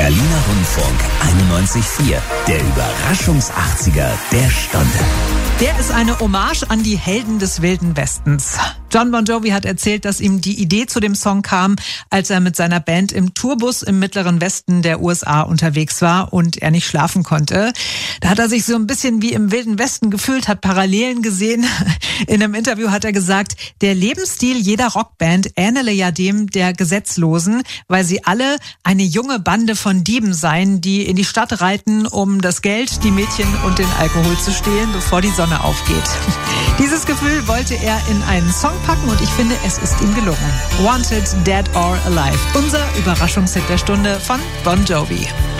Berliner Rundfunk 91.4. Der Überraschungs-80er der Stunde. Der ist eine Hommage an die Helden des Wilden Westens. Jon Bon Jovi hat erzählt, dass ihm die Idee zu dem Song kam, als er mit seiner Band im Tourbus im mittleren Westen der USA unterwegs war und er nicht schlafen konnte. Da hat er sich so ein bisschen wie im Wilden Westen gefühlt, hat Parallelen gesehen. In einem Interview hat er gesagt, der Lebensstil jeder Rockband ähnele ja dem der Gesetzlosen, weil sie alle eine junge Bande von Dieben seien, die in die Stadt reiten, um das Geld, die Mädchen und den Alkohol zu stehlen, bevor die Sonne aufgeht. Dieses Gefühl wollte er in einen Song packen und ich finde, es ist ihm gelungen. Wanted, Dead or Alive. Unser Überraschungshit der Stunde von Bon Jovi.